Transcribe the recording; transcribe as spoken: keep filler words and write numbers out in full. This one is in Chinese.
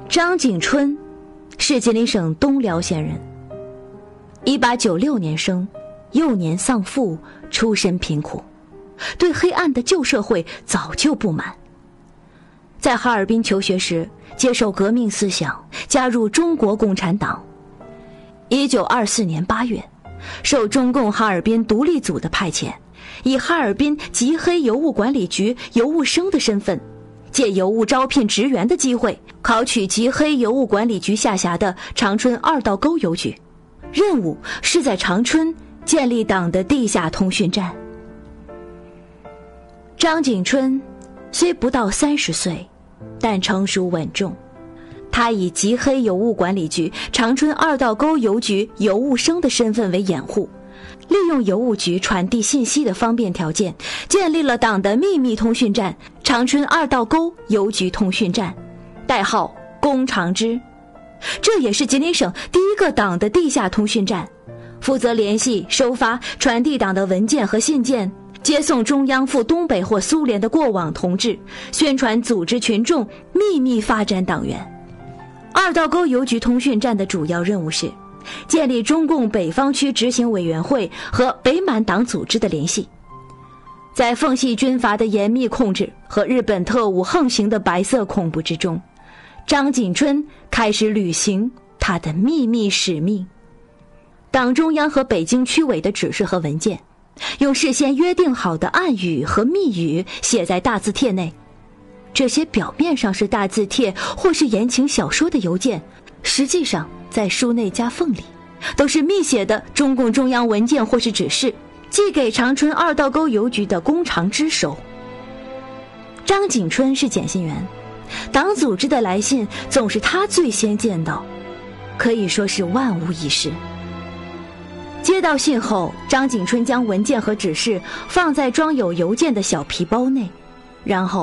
张景春是吉林省东辽县人，一八九六年生，幼年丧父，出身贫苦，对黑暗的旧社会早就不满。在哈尔滨求学时，接受革命思想，加入中国共产党。一九二四年八月，受中共哈尔滨独立组的派遣，以哈尔滨吉黑邮务管理局邮务生的身份，借邮务招聘职员的机会，考取吉黑邮务管理局下辖的长春二道沟邮局，任务是在长春建立党的地下通讯站。张景春虽不到三十岁，但成熟稳重。他以吉黑邮务管理局长春二道沟邮局邮务生的身份为掩护，利用邮务局传递信息的方便条件，建立了党的秘密通讯站长春二道沟邮局通讯站，代号工长支。这也是吉林省第一个党的地下通讯站，负责联系、收发、传递党的文件和信件，接送中央赴东北或苏联的过往同志，宣传组织群众，秘密发展党员。二道沟邮局通讯站的主要任务是建立中共北方区执行委员会和北满党组织的联系。在奉系军阀的严密控制和日本特务横行的白色恐怖之中，张景春开始履行他的秘密使命。党中央和北京区委的指示和文件，用事先约定好的暗语和密语写在大字帖内。这些表面上是大字帖或是言情小说的邮件，实际上在书内夹缝里都是密写的中共中央文件或是指示，寄给长春二道沟邮局的工长支收。张景春是检信员，党组织的来信总是他最先见到，可以说是万无一失。接到信后，张景春将文件和指示放在装有邮件的小皮包内，然后